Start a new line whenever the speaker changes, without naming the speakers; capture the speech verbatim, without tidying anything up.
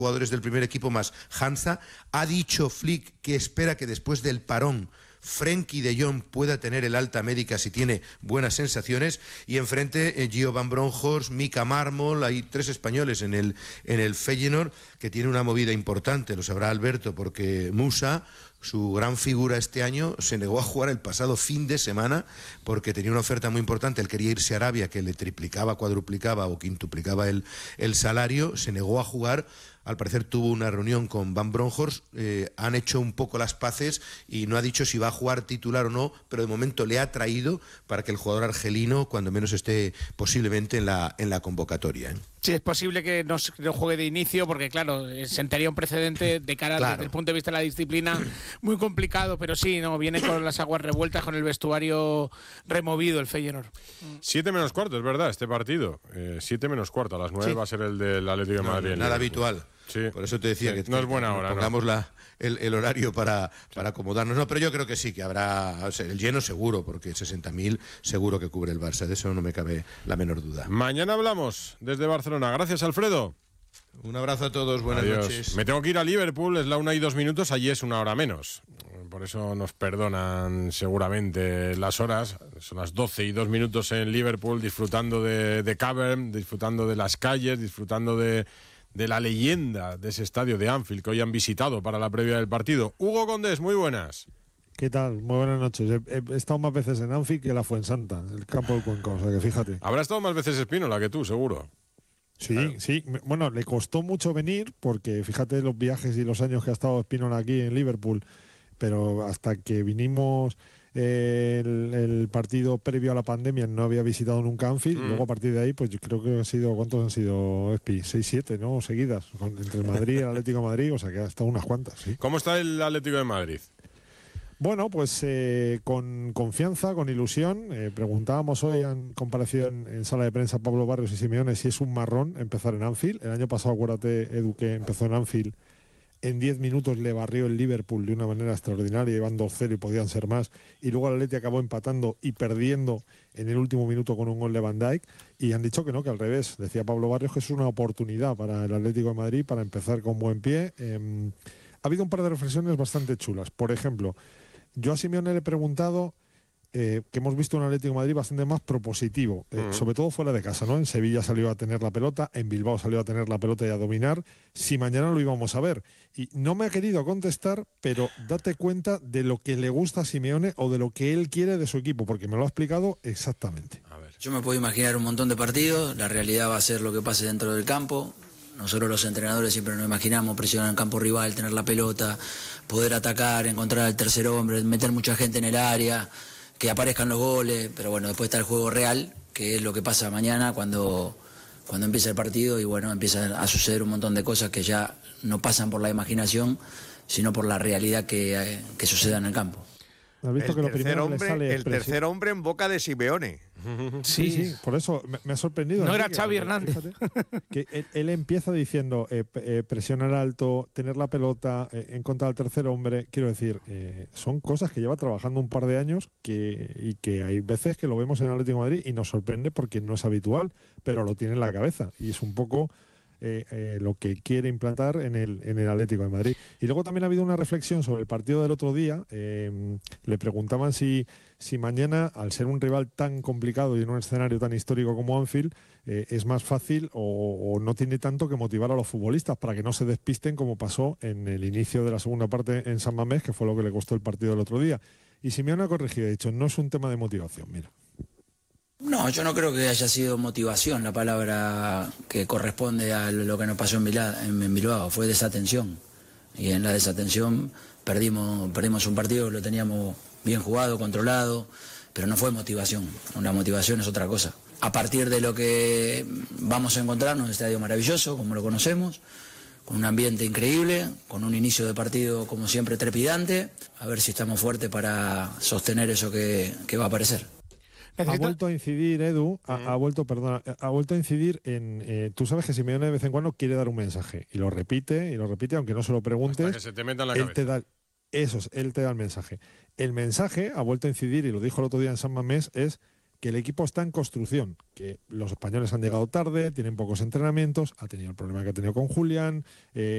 jugadores del primer equipo más Hansa. Ha dicho Flick que espera que después del parón Frenkie de Jong pueda tener el alta médica si tiene buenas sensaciones, y enfrente eh, Gio Van Bronckhorst, Mika Marmol, hay tres españoles en el, en el Feyenoord, que tiene una movida importante, lo sabrá Alberto, porque Musa, su gran figura este año, se negó a jugar el pasado fin de semana porque tenía una oferta muy importante. Él quería irse a Arabia, que le triplicaba, cuadruplicaba o quintuplicaba el, el salario, se negó a jugar. Al parecer tuvo una reunión con Van Bronckhorst, eh, han hecho un poco las paces y no ha dicho si va a jugar titular o no, pero de momento le ha traído para que el jugador argelino cuando menos esté posiblemente en la, en la convocatoria, ¿eh?
Sí, es posible que no, no juegue de inicio porque, claro, sentaría un precedente de cara claro. desde el punto de vista de la disciplina muy complicado, pero sí, no viene con las aguas revueltas, con el vestuario removido el Feyenoord.
Siete menos cuarto, es verdad, este partido. Eh, siete menos cuarto, a las nueve sí. va a ser el del Atlético de Madrid.
No, nada habitual.
Sí.
Por eso te decía
sí.
que
no es buena hora.
Pongamos
¿no?
la, el, el horario para, para acomodarnos. No, pero yo creo que sí, que habrá o sea, el lleno seguro, porque sesenta mil seguro que cubre el Barça. De eso no me cabe la menor duda.
Mañana hablamos desde Barcelona. Gracias, Alfredo.
Un abrazo a todos, buenas
Adiós.
noches.
Me tengo que ir a Liverpool, es la una y dos minutos, allí es una hora menos. Por eso nos perdonan seguramente las horas. Son las doce y dos minutos en Liverpool, disfrutando de, de Cavern, disfrutando de las calles, disfrutando de, de la leyenda de ese estadio de Anfield que hoy han visitado para la previa del partido. Hugo Condés, muy buenas.
¿Qué tal? Muy buenas noches. He, he estado más veces en Anfield que en la Fuensanta, el campo del Cuenca, o sea que fíjate.
Habrá estado más veces Espínola que tú, seguro.
Sí,
claro.
sí. Bueno, le costó mucho venir porque fíjate los viajes y los años que ha estado Espínola aquí en Liverpool, pero hasta que vinimos eh, el, el partido previo a la pandemia no había visitado nunca Anfield. Mm. Luego a partir de ahí, pues yo creo que han sido, ¿cuántos han sido, Espi? seis, siete, ¿no? Seguidas, con, entre Madrid y el Atlético de Madrid, o sea que ha estado unas cuantas, sí.
¿Cómo está el Atlético de Madrid?
Bueno, pues eh, con confianza, con ilusión. Eh, preguntábamos hoy, han comparecido en, en sala de prensa Pablo Barrios y Simeone, si es un marrón empezar en Anfield. El año pasado, acuérdate, Edu, que empezó en Anfield. En diez minutos le barrió el Liverpool de una manera extraordinaria, iban dos cero y podían ser más. Y luego el Atleti acabó empatando y perdiendo en el último minuto con un gol de Van Dijk. Y han dicho que no, que al revés. Decía Pablo Barrios que es una oportunidad para el Atlético de Madrid para empezar con buen pie. Eh, ha habido un par de reflexiones bastante chulas. Por ejemplo, yo a Simeone le he preguntado eh, que hemos visto un Atlético de Madrid bastante más propositivo, eh, uh-huh. sobre todo fuera de casa, ¿no? En Sevilla salió a tener la pelota, en Bilbao salió a tener la pelota y a dominar. Si mañana lo íbamos a ver. Y no me ha querido contestar, pero date cuenta de lo que le gusta a Simeone o de lo que él quiere de su equipo, porque me lo ha explicado exactamente.
A ver. Yo me puedo imaginar un montón de partidos, la realidad va a ser lo que pase dentro del campo. Nosotros los entrenadores siempre nos imaginamos presionar en el campo rival, tener la pelota, poder atacar, encontrar al tercer hombre, meter mucha gente en el área, que aparezcan los goles, pero bueno, después está el juego real, que es lo que pasa mañana cuando, cuando empieza el partido y bueno, empiezan a suceder un montón de cosas que ya no pasan por la imaginación, sino por la realidad que, que suceda en el campo.
¿Has visto
el
que lo
tercer
primero
hombre,
que le sale
el tercer hombre en boca de Simeone.
Sí, sí, por eso me, me ha sorprendido.
No era
que,
Xavi Hernández.
Fíjate, que él, él empieza diciendo eh, eh, presionar alto, tener la pelota, eh, encontrar al tercer hombre. Quiero decir, eh, son cosas que lleva trabajando un par de años que, y que hay veces que lo vemos en el Atlético de Madrid y nos sorprende porque no es habitual, pero lo tiene en la cabeza y es un poco Eh, eh, lo que quiere implantar en el, en el Atlético de Madrid. Y luego también ha habido una reflexión sobre el partido del otro día. Eh, le preguntaban si, si mañana, al ser un rival tan complicado y en un escenario tan histórico como Anfield, eh, es más fácil o, o no tiene tanto que motivar a los futbolistas para que no se despisten como pasó en el inicio de la segunda parte en San Mamés, que fue lo que le costó el partido del otro día. Y Simeone ha corregido, ha dicho, no es un tema de motivación, mira.
No, yo no creo que haya sido motivación la palabra que corresponde a lo que nos pasó en Bilbao, fue desatención. Y en la desatención perdimos, perdimos un partido que lo teníamos bien jugado, controlado, pero no fue motivación. La motivación es otra cosa. A partir de lo que vamos a encontrarnos, un estadio maravilloso, como lo conocemos, con un ambiente increíble, con un inicio de partido como siempre trepidante, a ver si estamos fuertes para sostener eso que, que va a aparecer.
Ha vuelto a incidir, Edu, ha, ha vuelto, perdona, ha vuelto a incidir en, eh, tú sabes que Simeone de vez en cuando quiere dar un mensaje y lo repite y lo repite, aunque no se lo preguntes.
Hasta que se te meta en la
él
cabeza.
Te da, eso es, él te da el mensaje. El mensaje ha vuelto a incidir, y lo dijo el otro día en San Mamés, es que el equipo está en construcción, que los españoles han llegado tarde, tienen pocos entrenamientos, ha tenido el problema que ha tenido con Julián, eh,